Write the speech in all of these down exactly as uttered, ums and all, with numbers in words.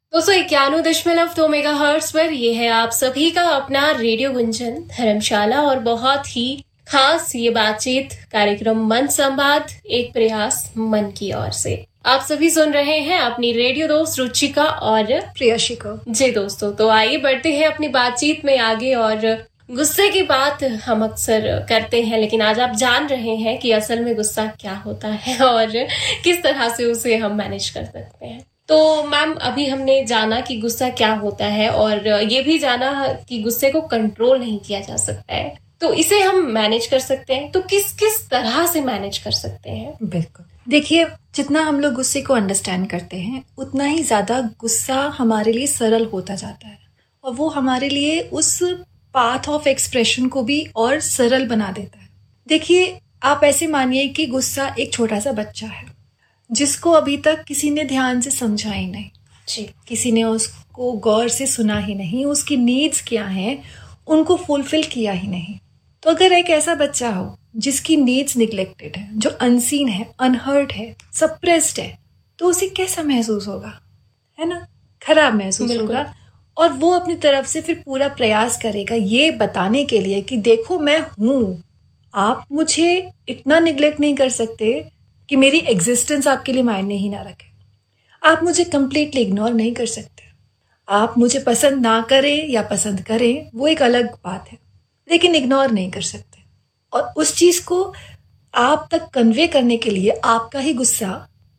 दोस्तों इक्यानवे दशमलव दो मेगा हर्ट्ज पर ये है आप सभी का अपना रेडियो गुंजन धर्मशाला और बहुत ही खास ये बातचीत कार्यक्रम मन संवाद, एक प्रयास मन की ओर से। आप सभी सुन रहे हैं अपनी रेडियो दोस्त रुचिका और प्रियशी को। जी दोस्तों, तो आइए बढ़ते हैं अपनी बातचीत में आगे। और गुस्से की बात हम अक्सर करते हैं, लेकिन आज आप जान रहे हैं कि असल में गुस्सा क्या होता है और किस तरह से उसे हम मैनेज कर सकते हैं। तो मैम, अभी हमने जाना कि गुस्सा क्या होता है और ये भी जाना कि गुस्से को कंट्रोल नहीं किया जा सकता है, तो इसे हम मैनेज कर सकते हैं। तो किस किस तरह से मैनेज कर सकते हैं? बिल्कुल, देखिए, जितना हम लोग गुस्से को अंडरस्टैंड करते हैं उतना ही ज्यादा गुस्सा हमारे लिए सरल होता जाता है और वो हमारे लिए उस पाथ ऑफ एक्सप्रेशन को भी और सरल बना देता है। देखिए, आप ऐसे मानिए कि गुस्सा एक छोटा सा बच्चा है जिसको अभी तक किसी ने ध्यान से समझा ही नहीं जी, किसी ने उसको गौर से सुना ही नहीं, उसकी नीड्स क्या हैं उनको फुलफिल किया ही नहीं। तो अगर एक ऐसा बच्चा हो जिसकी नीड्स निग्लेक्टेड है, जो अनसीन है, अनहर्ड है, सप्रेस्ड है, तो उसे कैसा महसूस होगा, है ना? खराब महसूस होगा। और वो अपनी तरफ से फिर पूरा प्रयास करेगा ये बताने के लिए कि देखो मैं हूं, आप मुझे इतना निग्लेक्ट नहीं कर सकते कि मेरी एग्जिस्टेंस आपके लिए मायने ही ना रखे। आप मुझे कंप्लीटली इग्नोर नहीं कर सकते। आप मुझे पसंद ना करें या पसंद करें, वो एक अलग बात है, लेकिन इग्नोर नहीं कर सकते। और उस चीज को आप तक कन्वे करने के लिए आपका ही गुस्सा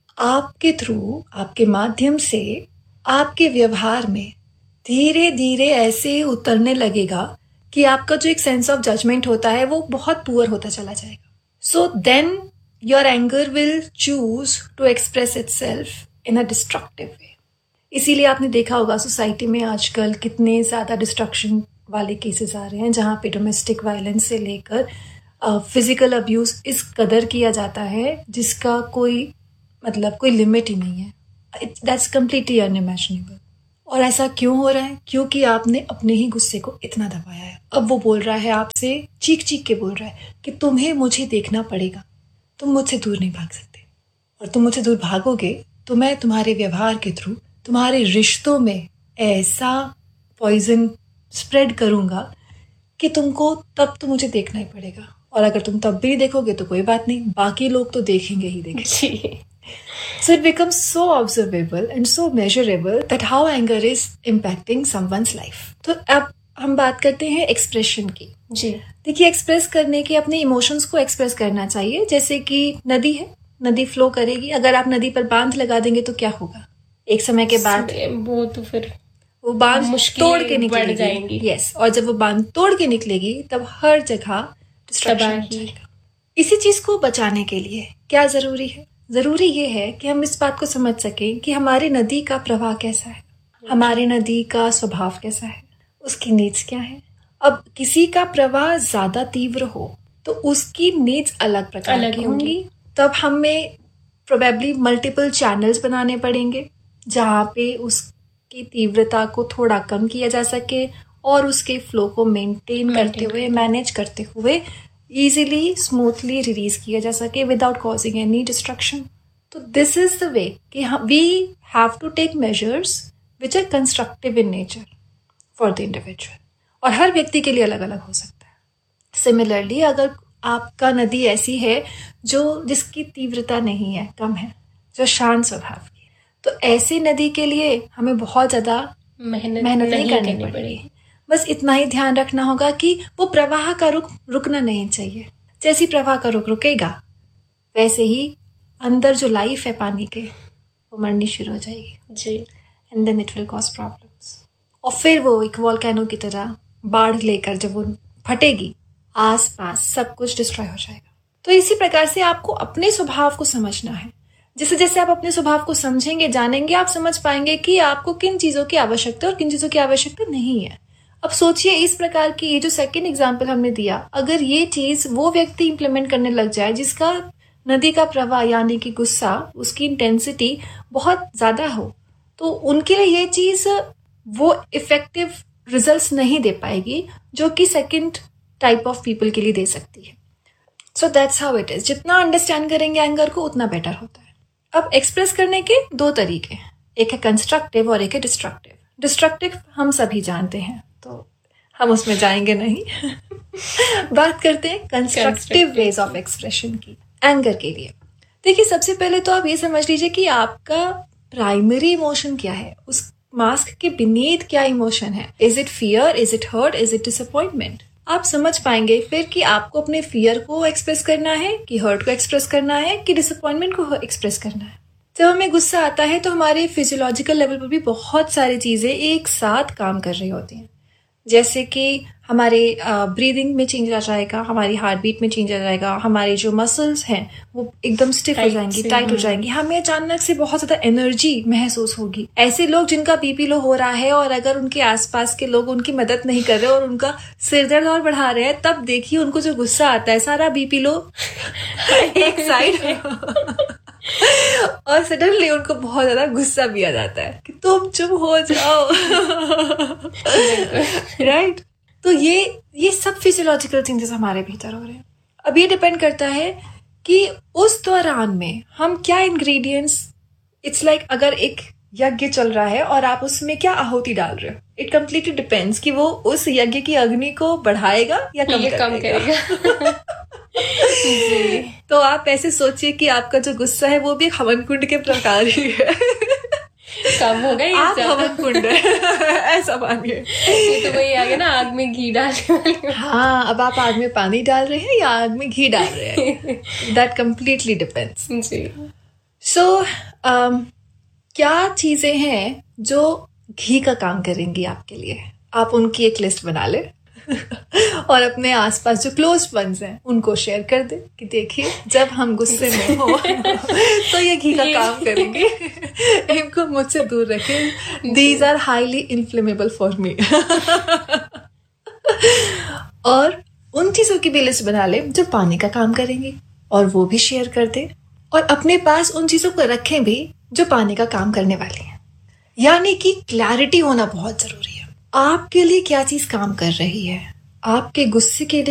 आपके थ्रू, आपके माध्यम से, आपके व्यवहार में धीरे धीरे ऐसे उतरने लगेगा कि आपका जो एक सेंस ऑफ जजमेंट होता है वो बहुत पुअर होता चला जाएगा। So then your anger will choose to express itself in a destructive वे। इसीलिए आपने देखा होगा सोसाइटी में आजकल कितने ज्यादा डिस्ट्रक्शन वाले केसेस आ रहे हैं, जहाँ पे डोमेस्टिक वायलेंस से लेकर फिजिकल uh, अब्यूज इस कदर किया जाता है जिसका कोई मतलब कोई लिमिट ही नहीं है। That's completely unimaginable. और ऐसा क्यों हो रहा है? क्योंकि आपने अपने ही गुस्से को इतना दबाया है। अब वो बोल रहा है आपसे, चीख चीख के बोल रहा है कि तुम्हें मुझे देखना पड़ेगा, तुम मुझसे दूर नहीं भाग सकते, और तुम मुझसे दूर भागोगे तो मैं तुम्हारे व्यवहार के थ्रू तुम्हारे रिश्तों में ऐसा पॉइजन स्प्रेड करूंगा कि तुमको तब तो मुझे देखना ही पड़ेगा। और अगर तुम तब भी देखोगे तो कोई बात नहीं, बाकी लोग तो देखेंगे ही देखेंगे। So it becomes so observable and so measurable that how anger is impacting someone's life. तो अब हम बात करते हैं एक्सप्रेशन की। जी, देखिए, एक्सप्रेस करने के अपने इमोशंस को एक्सप्रेस करना चाहिए। जैसे कि नदी है, नदी फ्लो करेगी। अगर आप नदी पर बांध लगा देंगे तो क्या होगा? एक समय के बाद वो तो फिर वो बांध तोड़ के निकल जाएंगी। यस, और जब वो बांध तोड़ के निकलेगी तब हर जगह डिस्ट्रक्शन हो जाएगा। इसी चीज को बचाने के लिए क्या जरूरी है? जरूरी ये है कि हम इस बात को समझ सकें कि हमारी नदी का प्रवाह कैसा है, हमारी नदी का स्वभाव कैसा है, उसकी नीड्स क्या है। अब किसी का प्रवाह ज्यादा तीव्र हो तो उसकी नीड्स अलग प्रकार की होंगी। तब हमें प्रोबेबली मल्टीपल चैनल्स बनाने पड़ेंगे जहाँ पे उसकी तीव्रता को थोड़ा कम किया जा सके और उसके फ्लो को मेंटेन करते हुए, मैनेज करते हुए इजीली, स्मूथली रिलीज किया जा सके विदाउट कॉजिंग एनी डिस्ट्रक्शन। तो दिस इज द वे कि we have to take measures which are constructive in nature for the individual, और हर व्यक्ति के लिए अलग अलग हो सकता है। सिमिलरली, अगर आपका नदी ऐसी है जो जिसकी तीव्रता नहीं है, कम है, जो शांत स्वभाव की, तो ऐसी नदी के लिए हमें बहुत ज्यादा मेहनत मेहनत नहीं करनी पड़ेगी। बस इतना ही ध्यान रखना होगा कि वो प्रवाह का रुख रुकना नहीं चाहिए। जैसी प्रवाह का रुख रुकेगा वैसे ही अंदर जो लाइफ है पानी के, वो मरनी शुरू हो जाएगी जी, and then it will cause problems. और फिर वो एक वॉल्केनो की तरह बाढ़ लेकर जब वो फटेगी, आस पास सब कुछ डिस्ट्रॉय हो जाएगा। तो इसी प्रकार से आपको अपने स्वभाव को समझना है। जैसे जैसे आप अपने स्वभाव को समझेंगे, जानेंगे, आप समझ पाएंगे कि आपको किन चीजों की आवश्यकता और किन चीजों की आवश्यकता नहीं है। अब सोचिए, इस प्रकार की ये जो सेकंड एग्जाम्पल हमने दिया, अगर ये चीज वो व्यक्ति इंप्लीमेंट करने लग जाए जिसका नदी का प्रवाह यानी कि गुस्सा, उसकी इंटेंसिटी बहुत ज्यादा हो, तो उनके लिए ये चीज वो इफेक्टिव रिजल्ट्स नहीं दे पाएगी जो कि सेकंड टाइप ऑफ पीपल के लिए दे सकती है। So that's how it is. जितना अंडरस्टैंड करेंगे एंगर को उतना बेटर होता है। अब एक्सप्रेस करने के दो तरीके हैं। एक है कंस्ट्रक्टिव और एक है डिस्ट्रक्टिव। डिस्ट्रक्टिव हम सभी जानते हैं, तो हम उसमें जाएंगे नहीं। बात करते हैं कंस्ट्रक्टिव वेज ऑफ एक्सप्रेशन की एंगर के लिए। देखिए, सबसे पहले तो आप ये समझ लीजिए कि आपका प्राइमरी इमोशन क्या है, उस मास्क के बीनीथ क्या इमोशन है। Is it fear, is it hurt, is it disappointment? आप समझ पाएंगे फिर कि आपको अपने फियर को एक्सप्रेस करना है, कि हर्ट को एक्सप्रेस करना है, कि डिसअपॉइंटमेंट को एक्सप्रेस करना है। जब हमें गुस्सा आता है तो हमारे फिजियोलॉजिकल लेवल पर भी बहुत सारी चीजें एक साथ काम कर रही होती हैं, जैसे कि हमारे ब्रीदिंग में चेंज आ जाएगा, हमारी हार्ट बीट में चेंज आ जाएगा, हमारे जो मसल्स हैं वो एकदम स्टिफ हो जाएंगी, टाइट हो जाएंगी, हमें अचानक से बहुत ज्यादा एनर्जी महसूस होगी। ऐसे लोग जिनका बीपी लो हो रहा है और अगर उनके आसपास के लोग उनकी मदद नहीं कर रहे और उनका सिर दर्द और बढ़ा रहे हैं, तब देखिए उनको जो गुस्सा आता है, सारा बीपी लो एक साइड और सडनली उनको बहुत ज्यादा गुस्सा भी आ जाता है कि तुम चुप हो जाओ। राइट? तो ये ये सब फिजियोलॉजिकल चेंजेस हमारे भीतर हो रहे हैं। अब ये डिपेंड करता है कि उस दौरान में हम क्या इंग्रेडिएंट्स, इट्स लाइक अगर एक यज्ञ चल रहा है और आप उसमें क्या आहुति डाल रहे हो, इट कम्प्लीटली डिपेंड्स कि वो उस यज्ञ की अग्नि को बढ़ाएगा या कम, कर कम करेगा। जी। तो आप ऐसे सोचिए कि आपका जो गुस्सा है वो भी एक हवन कुंड के प्रकार ही है। कम हो गई, आप हवन कुंड है, ऐसा मानिए। ये तो वही आ गया ना, आग में घी डालने। हाँ, अब आप आग में पानी डाल रहे हैं या आग में घी डाल रहे हैं, that completely depends. Ji. So um, क्या चीजें हैं जो घी का काम करेंगी आपके लिए, आप उनकी एक लिस्ट बना ले और अपने आसपास जो क्लोज वंस हैं उनको शेयर कर दे कि देखिए जब हम गुस्से में हो तो ये घी का काम करेंगे, इनको मुझसे दूर रखें, these are highly inflammable for me. और उन चीजों की भी लिस्ट बना ले जो पानी का काम करेंगी और वो भी शेयर कर दे, और अपने पास उन चीजों को रखें भी जो पानी का काम करने वाली हैं। यानी कि क्लैरिटी होना बहुत जरूरी है, आपके लिए क्या चीज काम कर रही है, आपके गुस्से के लिए